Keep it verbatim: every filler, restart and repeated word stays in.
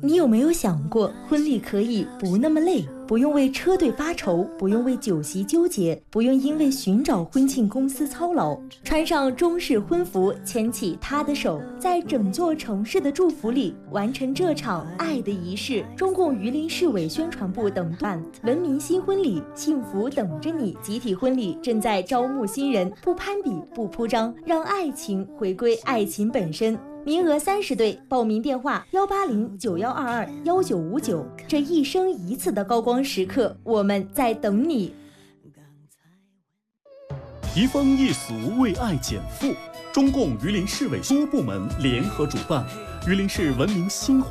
你有没有想过，婚礼可以不那么累，不用为车队发愁，不用为酒席纠结，不用因为寻找婚庆公司操劳，穿上中式婚服，牵起他的手，在整座城市的祝福里完成这场爱的仪式。中共榆林市委宣传部等办文明新婚礼，幸福等着你集体婚礼正在招募新人，不攀比，不铺张，让爱情回归爱情本身。名额三十对，报名电话幺八零九幺二二幺九五九。这一生一次的高光时刻，我们在等你。 移风易俗，为爱减负。中共榆林市委多部门联合主办，榆林市文明新婚